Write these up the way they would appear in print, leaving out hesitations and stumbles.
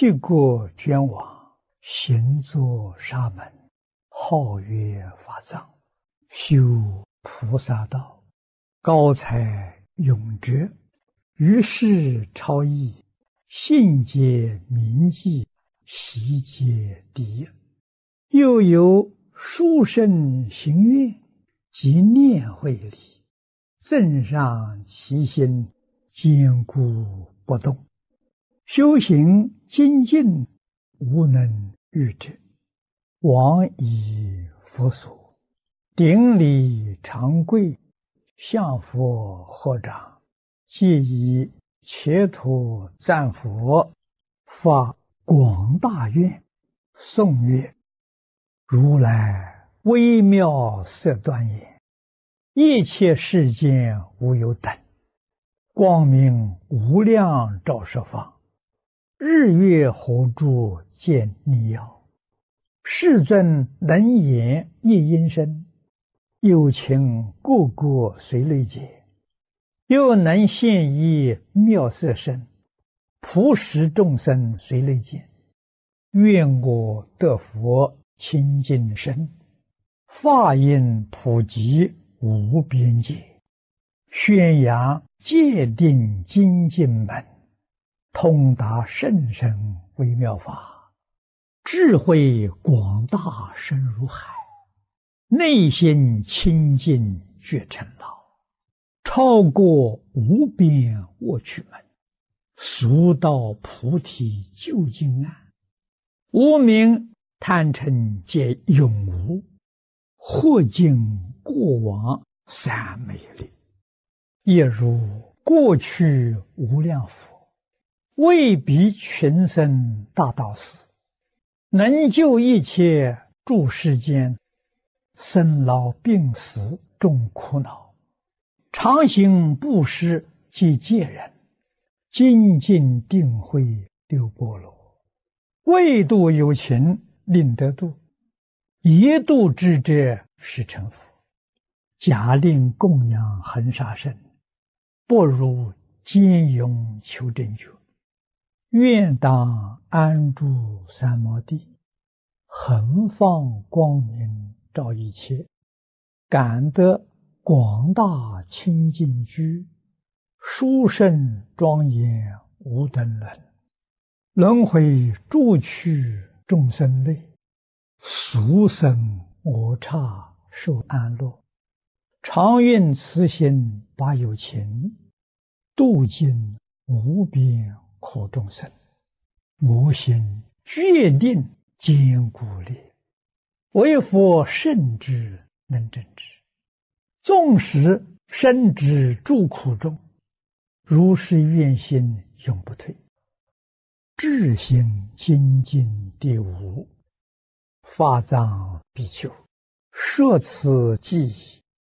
弃国捐往，行作沙门，号曰法藏，修菩萨道，高才永哲，于世超逸，信解明记，习皆第一。又有殊胜行愿及念慧理，正上其心，坚固不动，修行精进，无能御之。往以佛所，顶礼长跪，向佛合掌，皆以切土赞佛，发广大愿，颂曰：如来微妙色端严，一切世间无有等，光明无量照十方，日月火柱见逆耀，世尊能言一音声，有情个个随类解，又能现一妙色身，普使众生随类见。愿我得佛清净身，法音普及无边界，宣扬戒定精进门，通达甚深微妙法，智慧广大深如海，内心清净觉成老，超过无边卧趣门，速到菩提究竟岸，无明贪嗔皆永无，或尽过往三昧力，亦如过去无量佛，为彼群生大道士，能救一切诸世间，生老病死众苦恼，常行布施及戒人，精进定慧六波罗，为度有情令得度，一度之者是成佛。假令供养恒沙身，不如坚勇求真觉。愿当安住三摩地，恒放光明照一切，感得广大清净居，殊胜庄严无等伦，轮回诸趣众生类，俗生我刹受安乐，常愿慈心把有情，度尽无边苦众生。我心决定坚固力，为佛圣之能正之，纵使身之诸苦中，如是愿心永不退。智行精进第五，法藏比丘，摄此记忆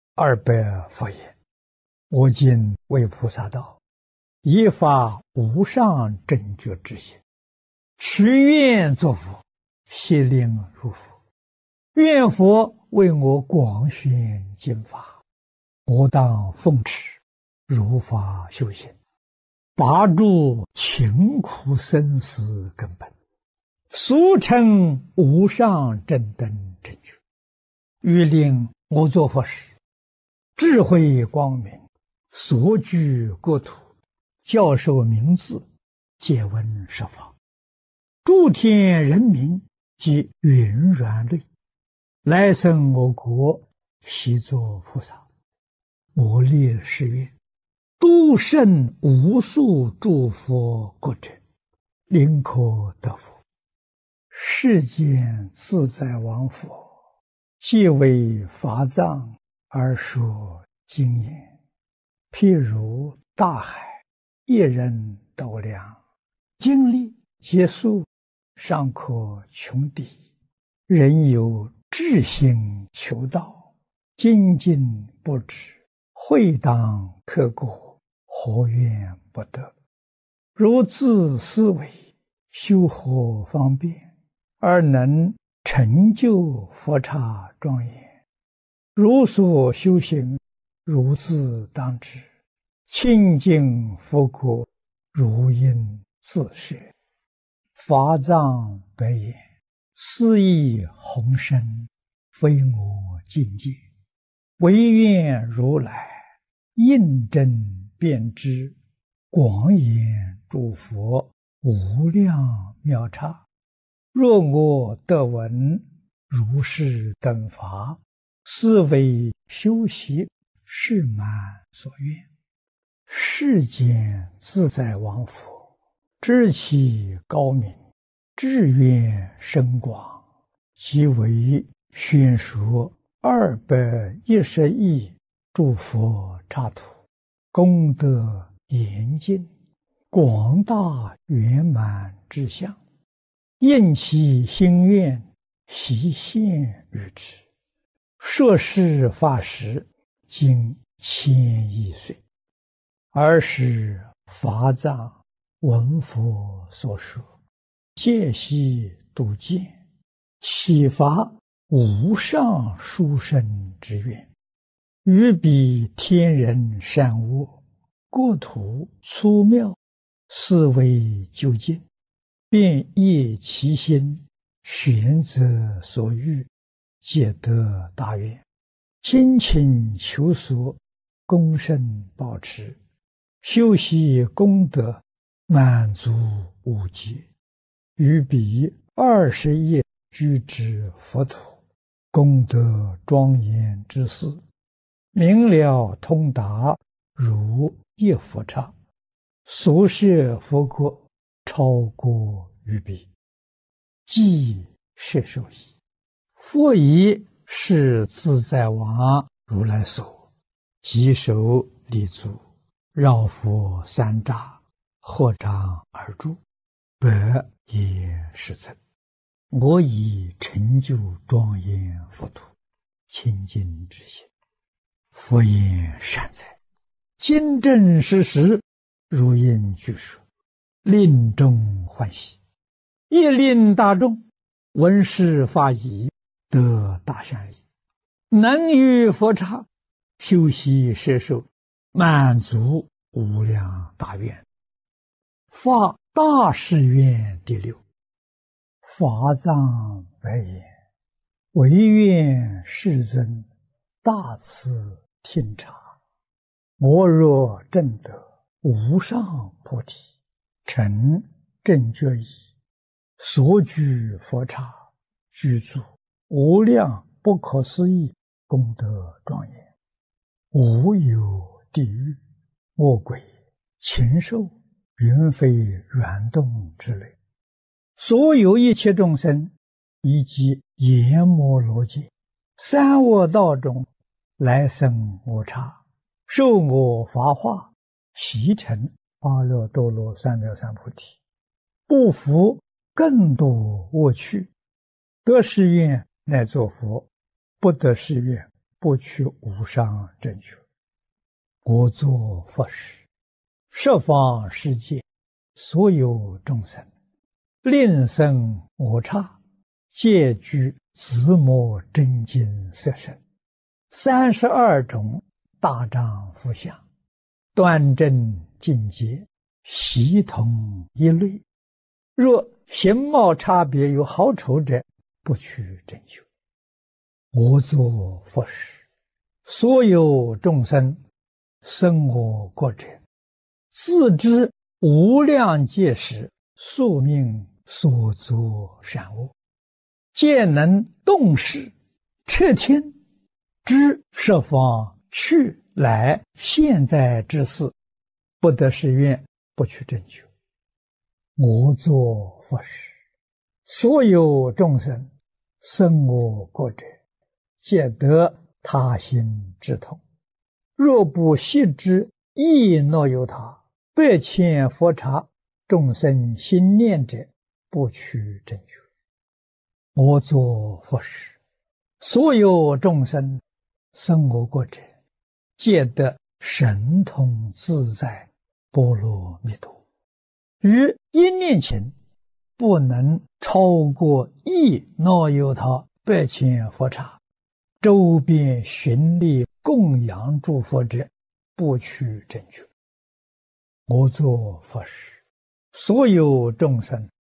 200佛言：我今为菩萨道，以发无上正觉之心，许愿作佛，悉令入佛。愿佛为我广宣经法，我当奉持，如法修行，拔除勤苦生死根本，俗称无上正等正觉。欲令我作佛时，智慧光明，所居国土，教授名字，皆闻十方，诸天人民及云软类，来生我国，悉作菩萨。我立誓愿，度胜无数诸佛国者，临可得佛。世间自在王佛，皆为法藏而说经言，譬如大海，一人斗量，经历结束，尚可穷底。人有志心求道，精进不止，会当刻过，何怨不得？如自思维，修何方便，而能成就佛刹庄严？如所修行，如自当知，清净佛果，如应自摄。 法藏白言：是以宏深，非我境界，唯愿如来印证遍知，广演诸佛无量妙刹。若我得闻如是等法，是为修习誓满所愿。世间自在王佛，知其高明，志愿深广，即为宣说210亿诸佛刹土，功德严尽，广大圆满之相，应其心愿，悉现于之。摄事法时，经1000亿岁，尔时法藏闻佛所说，戒悉度见，启发无上殊胜之愿，于彼天人善恶，国土粗妙，是为究竟，便业其心，选择所欲，皆得大愿，精勤求索，恭慎保持，修习功德，满足无极，于彼20亿居之佛土，功德庄严之事，明了通达，如一佛刹，所摄佛国，超过于彼，即摄受矣。佛以是自在王如来所，即手立足，绕佛3匝，合掌而住，白也世尊，我以成就庄严佛土，清净之心。佛言善哉，今正实实，如应具说，令众欢喜，亦令大众闻是法已，得大善利，能于佛刹修习摄受，满足无量大愿。发大誓愿第6。法藏白言：唯愿世尊大慈听察，我若证得无上菩提，成正觉已，所居佛刹，具足无量不可思议功德庄严，无有地狱、恶鬼、禽兽、云飞软动之类，所有一切众生，以及阎摩罗界、三恶道中来生我刹，受我法化，习成阿耨多罗三藐三菩提，不服更多恶趣，得誓愿乃作佛，不得誓愿不取无上正觉。我作佛时，十方世界所有众生，令生我刹，皆具自摩真经色身，32种大丈夫相，端正净洁，悉同一类。若形貌差别有好丑者，不取正觉。我作佛时，所有众生生我国者，自知无量界时宿命所作善恶，皆能动识彻听，知十方去来现在之事，不得誓愿，不取正觉。我作佛时，所有众生生我国者，皆得他心之通。若不悉知亦若有他，100千佛刹众生心念者，不取正觉。我作佛时，所有众生生我国者，皆得神通自在波罗蜜多。于一念前，不能超过亦若有他100千佛刹，周边寻力供养诸佛者，不取正觉。我作佛时，所有众生